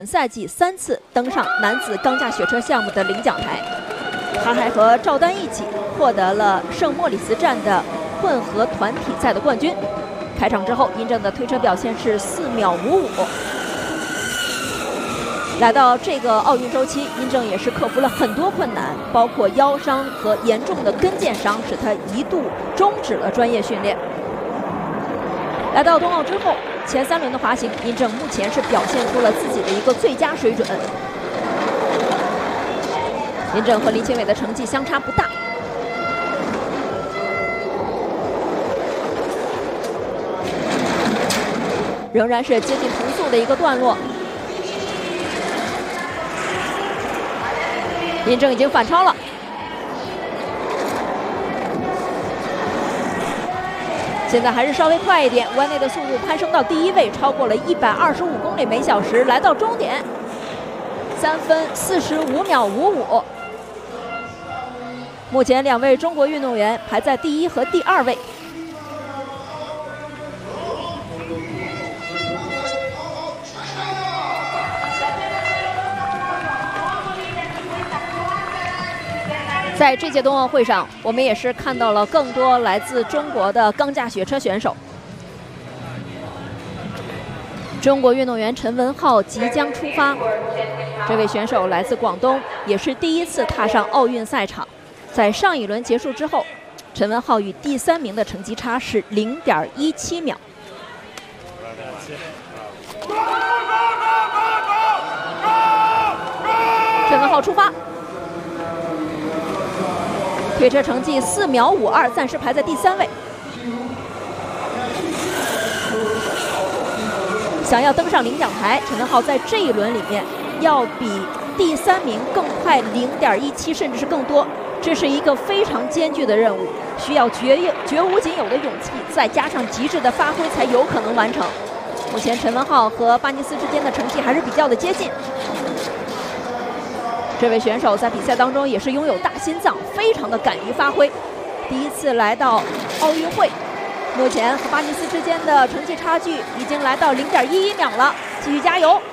本赛季3次登上男子钢架雪车项目的领奖台，他还和赵丹一起获得了圣莫里斯站的混合团体赛的冠军。开场之后，殷正的推车表现是4秒55。来到这个奥运周期，殷正也是克服了很多困难，包括腰伤和严重的跟腱伤，使他一度终止了专业训练。来到冬奥之后，前3轮的滑行，殷正目前是表现出了自己的一个最佳水准。殷正和林清伟的成绩相差不大。仍然是接近同速的一个段落。殷正已经反超了。现在还是稍微快一点，弯内的速度攀升到第1位，超过了125公里每小时，来到终点，3分45秒55。目前2位中国运动员排在第1和第2位。在这届冬奥会上，我们也是看到了更多来自中国的钢架雪车选手。中国运动员陈文浩即将出发，这位选手来自广东，也是第1次踏上奥运赛场。在上一轮结束之后，陈文浩与第3名的成绩差是0.17秒。陈文浩出发。推车成绩4秒52，暂时排在第3位。想要登上领奖台，陈文浩在这一轮里面要比第3名更快0.17，甚至是更多。这是一个非常艰巨的任务，需要绝无仅有的勇气，再加上极致的发挥，才有可能完成。目前陈文浩和巴尼斯之间的成绩还是比较的接近。这位选手在比赛当中也是拥有大心脏，非常的敢于发挥。第1次来到奥运会，目前和巴尼斯之间的成绩差距已经来到0.11秒了，继续加油！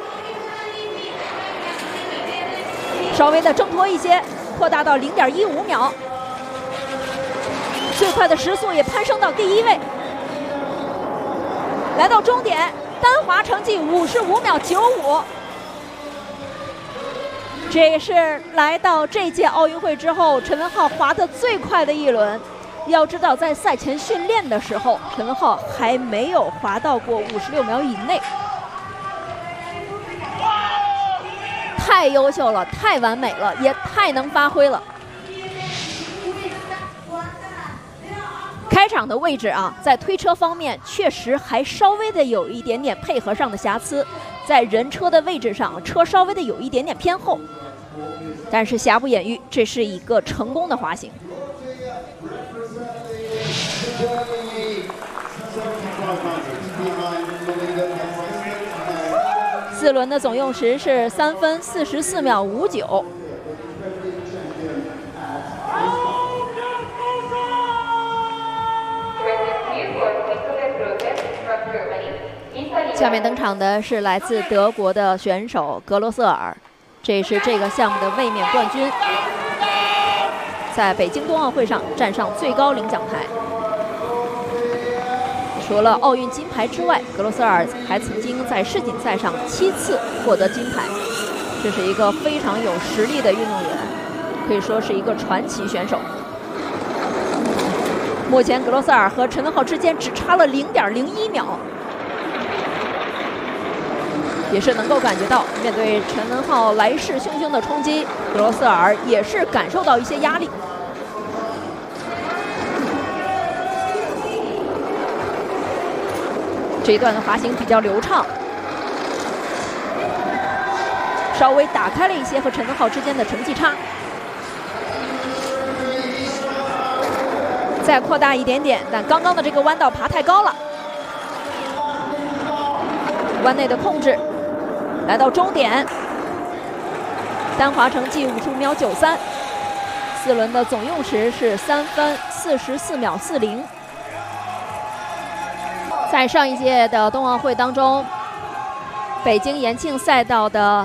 稍微的挣脱一些，扩大到0.15秒。最快的时速也攀升到第1位。来到终点，单滑成绩55秒95。这也是来到这届奥运会之后，陈文浩滑得最快的一轮。要知道，在赛前训练的时候，陈文浩还没有滑到过56秒以内。太优秀了，太完美了，也太能发挥了。开场的位置啊，在推车方面确实还稍微的有一点点配合上的瑕疵，在人车的位置上，车稍微的有一点点偏后。但是瑕不掩瑜，这是一个成功的滑行。4轮的总用时是3分44秒59。下面登场的是来自德国的选手格罗瑟尔。这是这个项目的卫冕冠军，在北京冬奥会上站上最高领奖台。除了奥运金牌之外，格罗瑟尔还曾经在世锦赛上7次获得金牌，这是一个非常有实力的运动员，可以说是一个传奇选手。目前格罗瑟尔和陈文浩之间只差了0.01秒。也是能够感觉到，面对陈文浩来势汹汹的冲击，格罗瑟尔也是感受到一些压力。这一段的滑行比较流畅，稍微打开了一些和陈文浩之间的成绩差。再扩大一点点，但刚刚的这个弯道爬太高了，弯内的控制。来到终点，单滑成绩55秒93，4轮的总用时是3分44秒40。在上一届的冬奥会当中，北京延庆赛道的